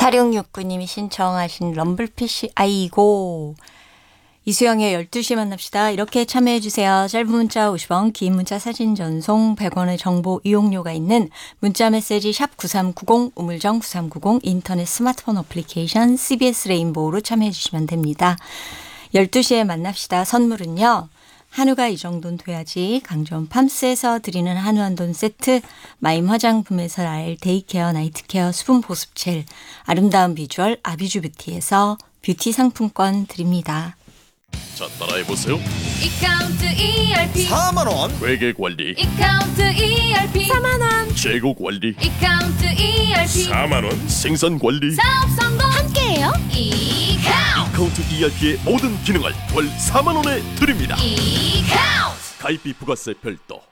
4669님이 신청하신 럼블피쉬 아이고. 이수영의 12시 만납시다. 이렇게 참여해주세요. 짧은 문자 50원, 긴 문자 사진 전송 100원의 정보 이용료가 있는 문자 메시지 샵 9390, 우물정 9390, 인터넷 스마트폰 어플리케이션 CBS 레인보우로 참여해주시면 됩니다. 12시에 만납시다. 선물은요. 한우가 이 정도는 돼야지 강전 팜스에서 드리는 한우 한돈 세트, 마임 화장품에서 라엘 데이케어 나이트케어 수분 보습 젤, 아름다운 비주얼 아비주 뷰티에서 뷰티 상품권 드립니다. 자, 따라해보세요. 이카운트 ERP 4만원 회계관리, 이카운트 ERP 4만원 재고관리, 이카운트 ERP 4만원 생산관리. 사업 성공 함께해요. 이카운트 ERP의 모든 기능을 월 4만원에 드립니다. 이카운트 가입비 부가세 별도.